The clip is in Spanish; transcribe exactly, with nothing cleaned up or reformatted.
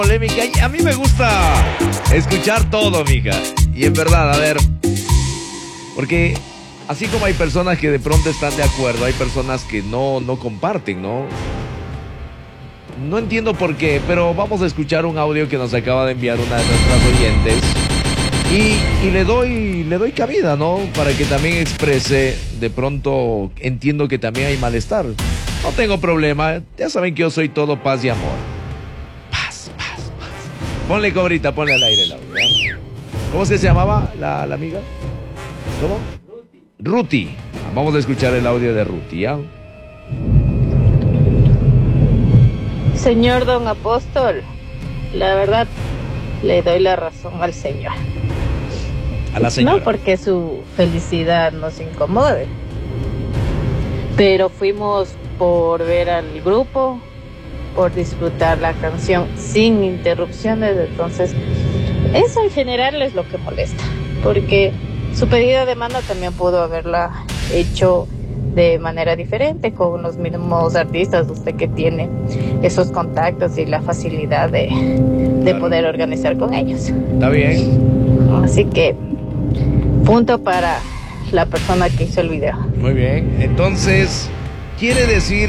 Polémica, y a mí me gusta escuchar todo, mija. Y en verdad, a ver, porque así como hay personas que de pronto están de acuerdo, hay personas que no, no comparten, ¿no? No entiendo por qué, pero vamos a escuchar un audio que nos acaba de enviar una de nuestras oyentes. Y, y le doy, le doy cabida, ¿no? Para que también exprese, de pronto entiendo que también hay malestar. No tengo problema, ya saben que yo soy todo paz y amor. Paz, paz, paz. Ponle, cobrita, ponle al aire el audio, ¿eh? ¿Cómo se llamaba la, la amiga? ¿Cómo? Ruti. Vamos a escuchar el audio de Ruti, ¿ya? Señor Don Apóstol, la verdad le doy la razón al señor. A la señora. No porque su felicidad nos incomode, pero fuimos por ver al grupo, por disfrutar la canción sin interrupciones. Entonces eso en general es lo que molesta, porque su pedido de mano también pudo haberla hecho de manera diferente con los mismos artistas. Usted que tiene esos contactos y la facilidad de, de claro, poder organizar con ellos. Está bien. Así que punto para la persona que hizo el video. Muy bien. Entonces, quiere decir